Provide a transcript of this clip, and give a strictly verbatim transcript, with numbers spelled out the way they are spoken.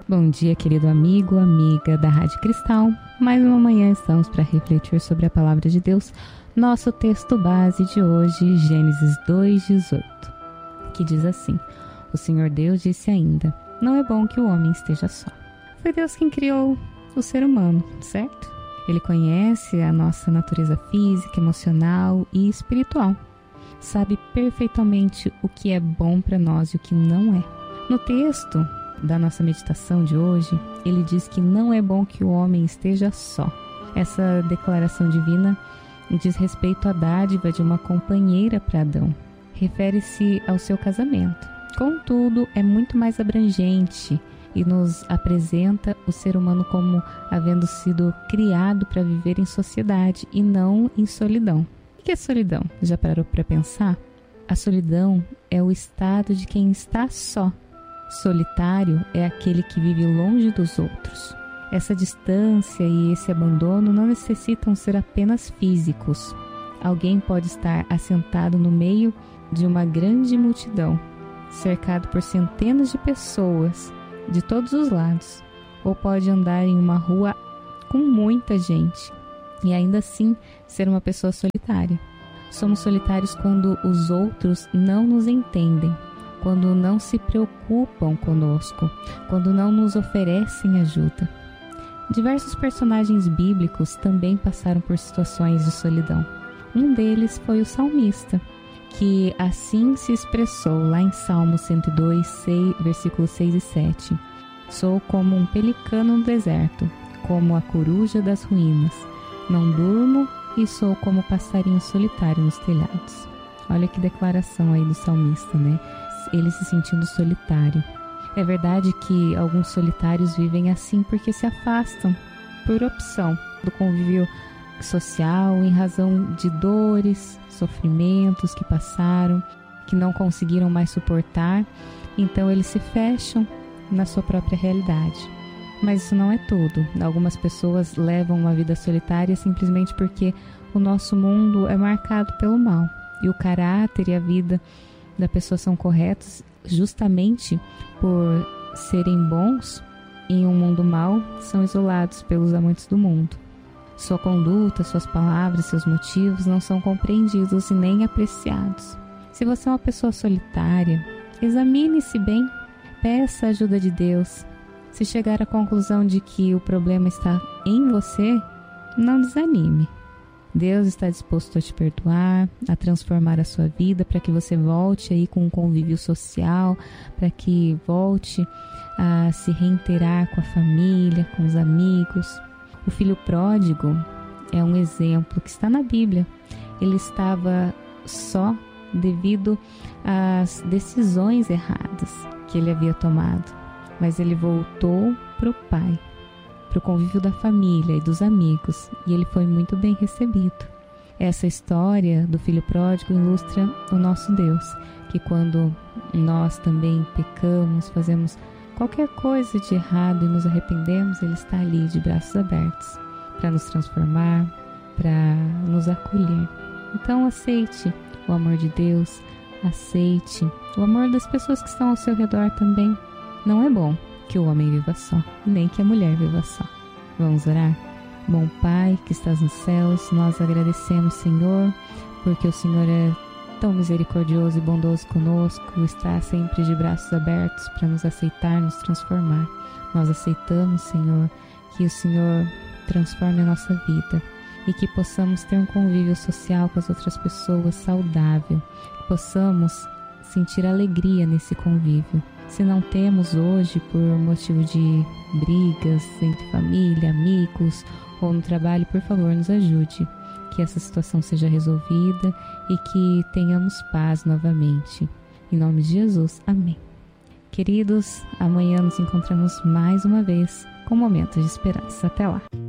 Bom dia, querido amigo, amiga da Rádio Cristal. Mais uma manhã estamos para refletir sobre a Palavra de Deus. Nosso texto base de hoje, Gênesis dois, dezoito, que diz assim: O Senhor Deus disse ainda, não é bom que o homem esteja só. Foi Deus quem criou o ser humano, certo? Ele conhece a nossa natureza física, emocional e espiritual. Sabe perfeitamente o que é bom para nós e o que não é. No texto da nossa meditação de hoje, ele diz que não é bom que o homem esteja só. Essa declaração divina diz respeito à dádiva de uma companheira para Adão. Refere-se ao seu casamento. Contudo, é muito mais abrangente e nos apresenta o ser humano como havendo sido criado para viver em sociedade e não em solidão. O que é solidão? Já parou para pensar? A solidão é o estado de quem está só. Solitário é aquele que vive longe dos outros. Essa distância e esse abandono não necessitam ser apenas físicos. Alguém pode estar assentado no meio de uma grande multidão, cercado por centenas de pessoas de todos os lados, ou pode andar em uma rua com muita gente e ainda assim ser uma pessoa solitária. Somos solitários quando os outros não nos entendem, quando não se preocupam conosco, quando não nos oferecem ajuda. Diversos personagens bíblicos também passaram por situações de solidão. Um deles foi o salmista, que assim se expressou lá em Salmo cento e dois, seis, versículos seis e sete. Sou como um pelicano no deserto, como a coruja das ruínas. Não durmo e sou como passarinho solitário nos telhados. Olha que declaração aí do salmista, né? Ele se sentindo solitário. É verdade que alguns solitários vivem assim porque se afastam, por opção, do convívio social, em razão de dores, sofrimentos que passaram, que não conseguiram mais suportar, então eles se fecham na sua própria realidade. Mas isso não é tudo. Algumas pessoas levam uma vida solitária simplesmente porque o nosso mundo é marcado pelo mal, e o caráter e a vida da pessoa são corretos justamente por serem bons em um mundo mau, são isolados pelos amantes do mundo. Sua conduta, suas palavras, seus motivos não são compreendidos e nem apreciados. Se você é uma pessoa solitária, examine-se bem, peça a ajuda de Deus. Se chegar à conclusão de que o problema está em você, não desanime. Deus está disposto a te perdoar, a transformar a sua vida para que você volte aí com um convívio social, para que volte a se reinteirar com a família, com os amigos. O filho pródigo é um exemplo que está na Bíblia. Ele estava só devido às decisões erradas que ele havia tomado, mas ele voltou para o pai, para o convívio da família e dos amigos, e ele foi muito bem recebido. Essa história do filho pródigo ilustra o nosso Deus, que quando nós também pecamos, fazemos qualquer coisa de errado e nos arrependemos, Ele está ali de braços abertos para nos transformar, para nos acolher. Então aceite o amor de Deus, aceite o amor das pessoas que estão ao seu redor também. Não é bom que o homem viva só, nem que a mulher viva só. Vamos orar? Bom Pai, que estás nos céus, nós agradecemos, Senhor, porque o Senhor é tão misericordioso e bondoso conosco, está sempre de braços abertos para nos aceitar, nos transformar. Nós aceitamos, Senhor, que o Senhor transforme a nossa vida e que possamos ter um convívio social com as outras pessoas saudável, que possamos sentir alegria nesse convívio. Se não temos hoje por motivo de brigas entre família, amigos ou no trabalho, por favor, nos ajude, que essa situação seja resolvida e que tenhamos paz novamente. Em nome de Jesus, amém. Queridos, amanhã nos encontramos mais uma vez com momentos de esperança. Até lá!